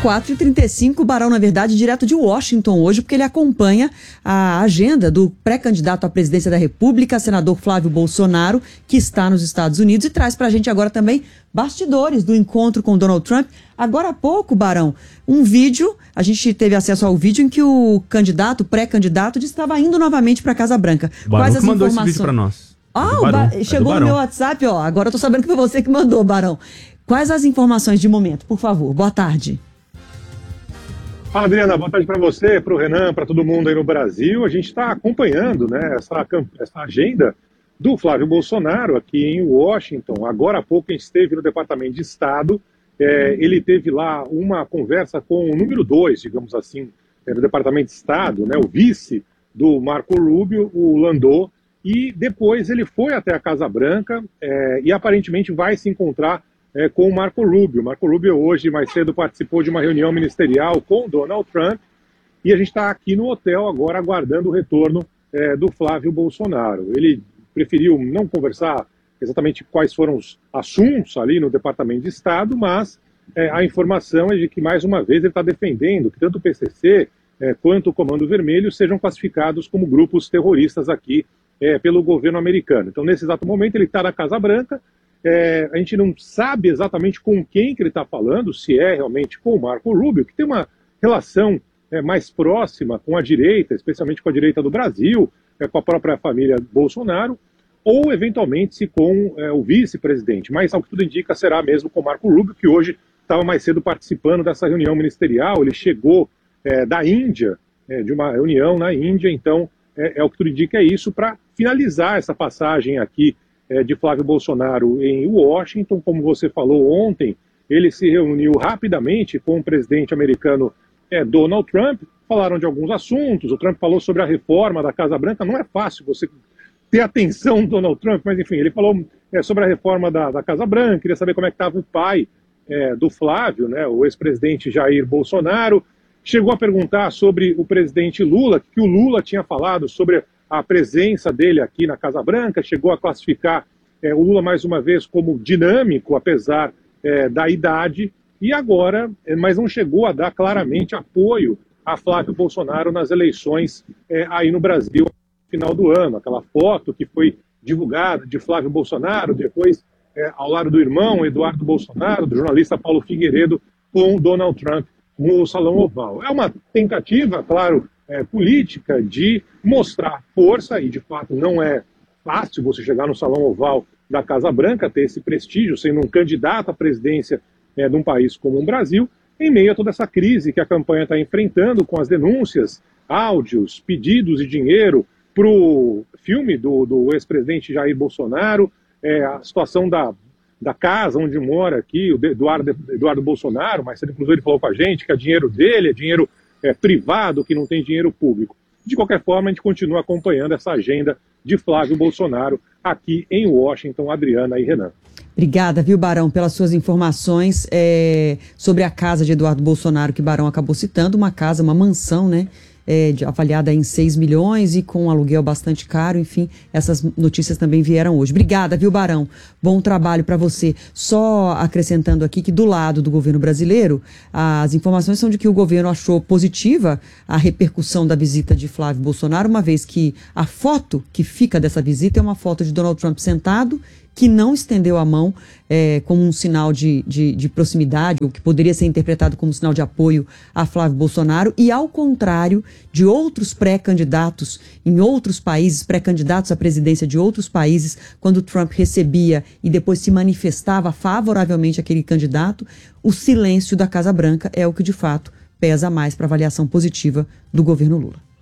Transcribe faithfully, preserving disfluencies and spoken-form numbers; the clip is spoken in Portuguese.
quatro e trinta e cinco, Barão, na verdade, direto de Washington hoje, porque ele acompanha a agenda do pré-candidato à presidência da República, senador Flávio Bolsonaro, que está nos Estados Unidos, e traz pra gente agora também bastidores do encontro com Donald Trump. Agora há pouco, Barão, um vídeo, a gente teve acesso ao vídeo em que o candidato, o pré-candidato, estava indo novamente para a Casa Branca. O Barão Quais as que mandou informações? esse vídeo para nós. Ah, é o Barão, ba... chegou é no meu WhatsApp, ó. Agora eu tô sabendo que foi você que mandou, Barão. Quais as informações de momento, por favor? Boa tarde. Fala, Adriana, boa tarde para você, para o Renan, para todo mundo aí no Brasil. A gente está acompanhando, né, essa, essa agenda do Flávio Bolsonaro aqui em Washington. Agora há pouco a gente esteve no Departamento de Estado. É, ele teve lá uma conversa com o número dois, digamos assim, é, do Departamento de Estado, né, o vice do Marco Rubio, o Landau, e depois ele foi até a Casa Branca é, e aparentemente vai se encontrar É, com o Marco Rubio. Marco Rubio hoje, mais cedo, participou de uma reunião ministerial com Donald Trump e a gente está aqui no hotel agora aguardando o retorno é, do Flávio Bolsonaro. Ele preferiu não conversar exatamente quais foram os assuntos ali no Departamento de Estado, mas é, a informação é de que, mais uma vez, ele está defendendo que tanto o P C C é, quanto o Comando Vermelho sejam classificados como grupos terroristas aqui é, pelo governo americano. Então, nesse exato momento, ele está na Casa Branca. É, a gente não sabe exatamente com quem que ele está falando, se é realmente com o Marco Rubio, que tem uma relação é, mais próxima com a direita, especialmente com a direita do Brasil, é, com a própria família Bolsonaro, ou eventualmente se com é, o vice-presidente. Mas, ao que tudo indica, será mesmo com o Marco Rubio, que hoje estava mais cedo participando dessa reunião ministerial. Ele chegou é, da Índia, é, de uma reunião na Índia, então é, é o que tudo indica, é isso, para finalizar essa passagem aqui de Flávio Bolsonaro em Washington. Como você falou ontem, ele se reuniu rapidamente com o presidente americano é, Donald Trump, falaram de alguns assuntos. O Trump falou sobre a reforma da Casa Branca. Não é fácil você ter atenção do Donald Trump, mas enfim, ele falou é, sobre a reforma da, da Casa Branca, queria saber como é que estava o pai é, do Flávio, né, o ex-presidente Jair Bolsonaro. Chegou a perguntar sobre o presidente Lula, que o Lula tinha falado sobre a presença dele aqui na Casa Branca, chegou a classificar é, o Lula mais uma vez como dinâmico, apesar é, da idade, e agora, é, mas não chegou a dar claramente apoio a Flávio Bolsonaro nas eleições é, aí no Brasil no final do ano. Aquela foto que foi divulgada de Flávio Bolsonaro, depois é, ao lado do irmão Eduardo Bolsonaro, do jornalista Paulo Figueiredo, com Donald Trump no Salão Oval. É uma tentativa, claro, É, política de mostrar força, e de fato não é fácil você chegar no Salão Oval da Casa Branca, ter esse prestígio, sendo um candidato à presidência é, de um país como o Brasil, em meio a toda essa crise que a campanha está enfrentando, com as denúncias, áudios, pedidos de dinheiro para o filme do, do ex-presidente Jair Bolsonaro, é, a situação da, da casa onde mora aqui o Eduardo, Eduardo Bolsonaro, mas inclusive ele falou com a gente que é dinheiro dele, é dinheiro É, privado, que não tem dinheiro público. De qualquer forma, a gente continua acompanhando essa agenda de Flávio Bolsonaro aqui em Washington. Adriana e Renan. Obrigada, viu, Barão, pelas suas informações é, sobre a casa de Eduardo Bolsonaro, que Barão acabou citando, uma casa, uma mansão, né, é, de, avaliada em seis milhões e com um aluguel bastante caro. Enfim, essas notícias também vieram hoje. Obrigada, viu, Barão? Bom trabalho para você. Só acrescentando aqui que do lado do governo brasileiro, as informações são de que o governo achou positiva a repercussão da visita de Flávio Bolsonaro, uma vez que a foto que fica dessa visita é uma foto de Donald Trump sentado, que não estendeu a mão é, como um sinal de, de, de proximidade, ou que poderia ser interpretado como um sinal de apoio a Flávio Bolsonaro, e ao contrário de outros pré-candidatos em outros países, pré-candidatos à presidência de outros países, quando Trump recebia e depois se manifestava favoravelmente àquele candidato, o silêncio da Casa Branca é o que de fato pesa mais para a avaliação positiva do governo Lula.